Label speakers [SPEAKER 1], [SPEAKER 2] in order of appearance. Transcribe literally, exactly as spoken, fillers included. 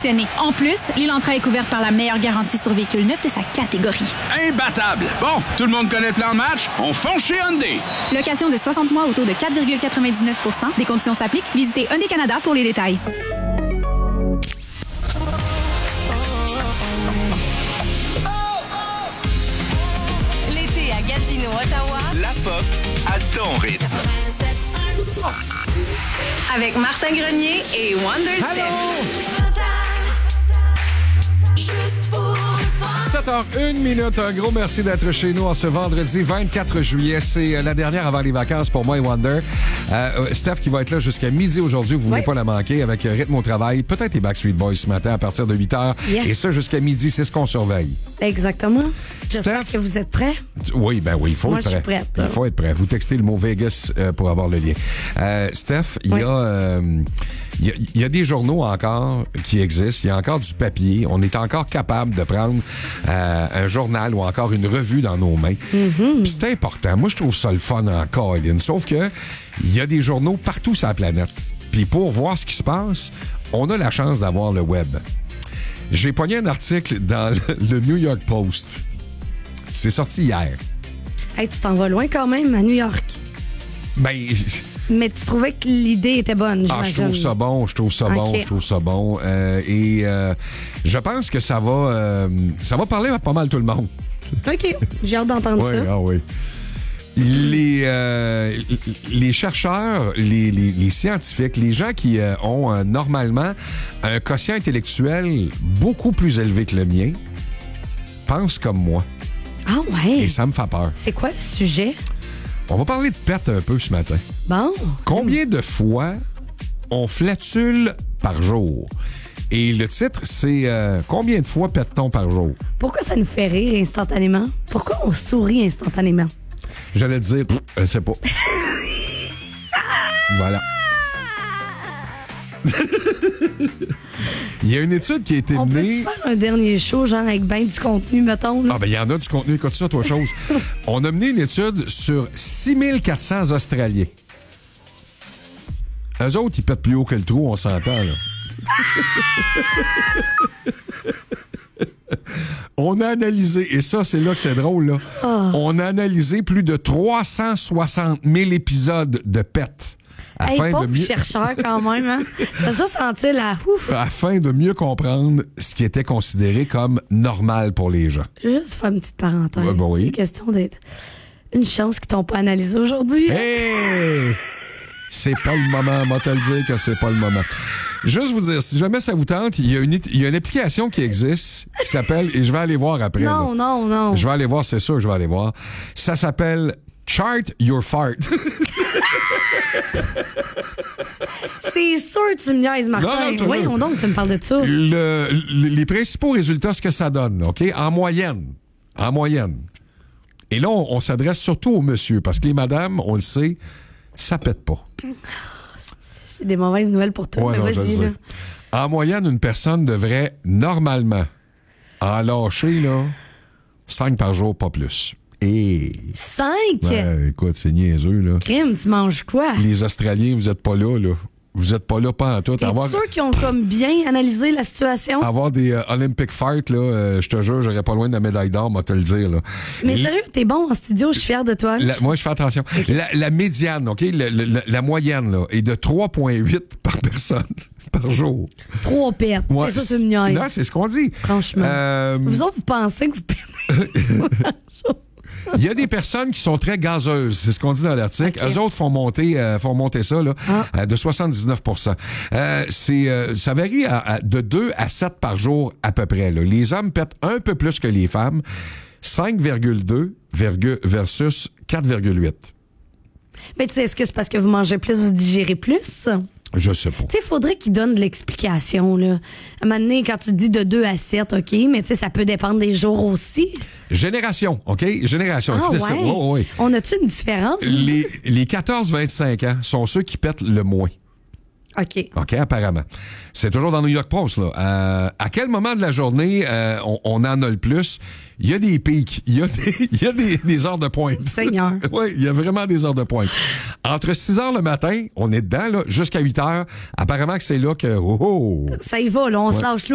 [SPEAKER 1] sélectionnés. En plus, l'Elantra est couverte par la meilleure garantie sur véhicule neuf de sa catégorie.
[SPEAKER 2] Imbattable! Bon, tout le monde connaît le plan de match? On fonce chez Hyundai!
[SPEAKER 1] Location de soixante mois au taux de quatre virgule quatre-vingt-dix-neuf pour cent. Des conditions s'appliquent. Visitez Hyundai Canada pour les détails.
[SPEAKER 3] L'été à Gatineau, Ottawa.
[SPEAKER 4] La pop à ton rythme.
[SPEAKER 3] Avec Martin Grenier et Wonder Steph.
[SPEAKER 5] sept heures une minute. Un gros merci d'être chez nous en ce vendredi vingt-quatre juillet. C'est la dernière avant les vacances pour moi et Wonder. Euh, Steph qui va être là jusqu'à midi aujourd'hui. Vous ne voulez
[SPEAKER 6] oui.
[SPEAKER 5] pas la manquer avec rythme au travail. Peut-être les Backstreet Boys ce matin à partir de huit heures.
[SPEAKER 6] Yes.
[SPEAKER 5] Et ça jusqu'à midi. C'est ce qu'on surveille.
[SPEAKER 6] Exactement. J'espère
[SPEAKER 5] Steph?
[SPEAKER 6] que vous êtes prêts.
[SPEAKER 5] Oui, ben oui, il faut
[SPEAKER 6] Moi,
[SPEAKER 5] être
[SPEAKER 6] je
[SPEAKER 5] prêt.
[SPEAKER 6] suis prête.
[SPEAKER 5] Il faut être prêt. Vous textez le mot Vegas euh, pour avoir le lien. Euh, Steph, il
[SPEAKER 6] Oui.
[SPEAKER 5] y a... Euh, Il y, a, il y a des journaux encore qui existent. Il y a encore du papier. On est encore capable de prendre euh, un journal ou encore une revue dans nos mains.
[SPEAKER 6] Mm-hmm.
[SPEAKER 5] Puis c'est important. Moi, je trouve ça le fun encore, Hélène. Sauf que il y a des journaux partout sur la planète. Puis pour voir ce qui se passe, on a la chance d'avoir le web. J'ai pogné un article dans le, le New York Post. C'est sorti hier.
[SPEAKER 6] Hey, tu t'en vas loin quand même, à New York.
[SPEAKER 5] Ben...
[SPEAKER 6] Mais tu trouvais que l'idée était bonne,
[SPEAKER 5] Ah,
[SPEAKER 6] j'imagine.
[SPEAKER 5] je trouve ça bon, je trouve ça bon,
[SPEAKER 6] Ok.
[SPEAKER 5] je trouve ça bon. Euh, et euh, je pense que ça va, euh, ça va parler à pas mal tout le monde.
[SPEAKER 6] OK, j'ai hâte d'entendre
[SPEAKER 5] Oui,
[SPEAKER 6] ça.
[SPEAKER 5] ah oui. Les, euh, les chercheurs, les, les, les scientifiques, les gens qui euh, ont euh, normalement un quotient intellectuel beaucoup plus élevé que le mien, pensent comme moi.
[SPEAKER 6] Ah ouais?
[SPEAKER 5] Et ça me fait peur.
[SPEAKER 6] C'est quoi le sujet?
[SPEAKER 5] On va parler de pète un peu ce matin.
[SPEAKER 6] Bon.
[SPEAKER 5] Combien de fois on flatule par jour? Et le titre, c'est euh, combien de fois pète-t-on par jour?
[SPEAKER 6] Pourquoi ça nous fait rire instantanément? Pourquoi on sourit instantanément?
[SPEAKER 5] J'allais te dire, pff, je sais pas. Voilà. Il y a une étude qui a été
[SPEAKER 6] On peut-tu
[SPEAKER 5] menée...
[SPEAKER 6] faire un dernier show, genre avec ben du contenu, mettons? Là?
[SPEAKER 5] Ah, ben, il y en a du contenu. Écoute ça, toi, chose. On a mené une étude sur six mille quatre cents Australiens. Eux autres, ils pètent plus haut que le trou, on s'entend, là. On a analysé, et ça, c'est là que c'est drôle, là.
[SPEAKER 6] Oh.
[SPEAKER 5] On a analysé plus de trois cent soixante mille épisodes de pète.
[SPEAKER 6] Hey,
[SPEAKER 5] Afin,
[SPEAKER 6] pauvre
[SPEAKER 5] de mieux,
[SPEAKER 6] chercheur quand même, hein? Ça ça sentir la ouf.
[SPEAKER 5] afin de mieux comprendre ce qui était considéré comme normal pour les gens.
[SPEAKER 6] Je vais juste faire une petite parenthèse.
[SPEAKER 5] Ouais, bah oui.
[SPEAKER 6] C'est question d'être une chance qu'ils t'ont pas analysé aujourd'hui.
[SPEAKER 5] Hey! C'est pas le moment, moi te le dire que c'est pas le moment. Juste vous dire, si jamais ça vous tente, il y a une, il y a une application qui existe qui s'appelle, et je vais aller voir après.
[SPEAKER 6] Non,
[SPEAKER 5] là.
[SPEAKER 6] non, non.
[SPEAKER 5] Je vais aller voir, c'est sûr, je vais aller voir. Ça s'appelle Chart Your Fart.
[SPEAKER 6] C'est sûr que tu me niaises, Martin.
[SPEAKER 5] Non, non, je te
[SPEAKER 6] Voyons
[SPEAKER 5] jure.
[SPEAKER 6] donc, tu me parles de ça.
[SPEAKER 5] Le, le- les principaux résultats, ce que ça donne, OK? En moyenne. En moyenne. Et là, on, on s'adresse surtout aux messieurs, parce que les madames, on le sait, ça pète pas.
[SPEAKER 6] J'ai des mauvaises nouvelles pour toi,
[SPEAKER 5] Ouais,
[SPEAKER 6] mais
[SPEAKER 5] non, je
[SPEAKER 6] vas-y,
[SPEAKER 5] sais.
[SPEAKER 6] là.
[SPEAKER 5] En moyenne, une personne devrait normalement en lâcher, là, cinq par jour, pas plus. Et.
[SPEAKER 6] Cinq?
[SPEAKER 5] Ouais, écoute, c'est niaiseux, là.
[SPEAKER 6] Crime, tu manges quoi?
[SPEAKER 5] Les Australiens, vous êtes pas là, là. Vous êtes pas là, pas en tout.
[SPEAKER 6] T'es
[SPEAKER 5] Avoir,
[SPEAKER 6] sûr qu'ils ont comme bien analysé la situation?
[SPEAKER 5] avoir des euh, Olympic Fight, là, euh, je te jure, j'aurais pas loin de la médaille d'or, moi, te le dire, là.
[SPEAKER 6] Mais
[SPEAKER 5] L-
[SPEAKER 6] sérieux, t'es bon en studio, je suis fière de toi.
[SPEAKER 5] La- moi, je fais attention. La, la médiane, OK? Le- le- la, la moyenne, là, est de trois virgule huit par personne par jour.
[SPEAKER 6] Trois pètes.
[SPEAKER 5] Ouais,
[SPEAKER 6] c'est ça, tu me niaises.
[SPEAKER 5] Non, c'est ce qu'on dit.
[SPEAKER 6] Franchement.
[SPEAKER 5] Euh,
[SPEAKER 6] Vous autres, vous pensez que vous pétez?
[SPEAKER 5] Il y a des personnes qui sont très gazeuses, c'est ce qu'on dit dans l'article.
[SPEAKER 6] Ok.
[SPEAKER 5] Eux autres font monter, euh, font monter ça là,
[SPEAKER 6] Ah.
[SPEAKER 5] euh, de soixante-dix-neuf pour cent. Euh, c'est, euh, ça varie à- à- de deux à sept par jour à peu près. Là. Les hommes pètent un peu plus que les femmes, cinq virgule deux virgule- versus quatre virgule huit.
[SPEAKER 6] Mais tu sais, est-ce que c'est parce que vous mangez plus, vous digérez plus?
[SPEAKER 5] Je sais pas.
[SPEAKER 6] Tu sais, il faudrait qu'ils donnent de l'explication, là. À un moment donné, quand tu dis de deux à sept, OK, mais tu sais, ça peut dépendre des jours aussi.
[SPEAKER 5] Génération, OK? Génération.
[SPEAKER 6] Ah
[SPEAKER 5] Écoutez ça.
[SPEAKER 6] ouais?
[SPEAKER 5] Ouais, ouais, ouais.
[SPEAKER 6] On a-tu une différence?
[SPEAKER 5] Les, les quatorze vingt-cinq ans sont ceux qui pètent le moins.
[SPEAKER 6] OK.
[SPEAKER 5] OK, apparemment. C'est toujours dans New York Post, là. Euh, à quel moment de la journée euh, on, on en a le plus? Il y a des pics. Il y a des, il y a des, des heures de pointe.
[SPEAKER 6] Seigneur.
[SPEAKER 5] Oui, il y a vraiment des heures de pointe. Entre six heures le matin, on est dedans, là, jusqu'à huit heures. Apparemment que c'est là que... Oh, oh.
[SPEAKER 6] Ça y va, là, on se
[SPEAKER 5] Ouais.
[SPEAKER 6] lâche là.